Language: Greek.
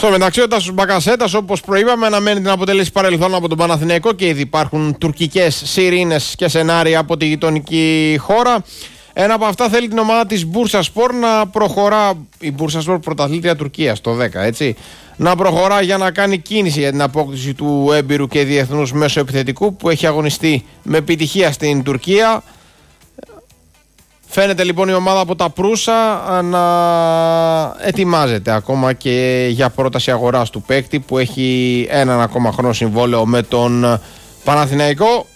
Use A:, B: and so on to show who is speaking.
A: Στο μεταξύ, ο Τάσος Μπακασέτας, όπως προείπαμε, αναμένει την αποτέλεση παρελθόν από τον Παναθηναϊκό και ήδη υπάρχουν τουρκικές σιρήνες και σενάρια από τη γειτονική χώρα. Ένα από αυτά θέλει την ομάδα της Μπούρσασπορ να προχωρά. Η Μπούρσασπορ πρωταθλήτρια Τουρκίας το 10, έτσι. Να προχωρά για να κάνει κίνηση για την απόκτηση του έμπειρου και διεθνούς μέσου επιθετικού που έχει αγωνιστεί με επιτυχία στην Τουρκία. Φαίνεται λοιπόν η ομάδα από τα Προύσα να ετοιμάζεται ακόμα και για πρόταση αγοράς του παίκτη που έχει έναν ακόμα χρόνο συμβόλαιο με τον Παναθηναϊκό.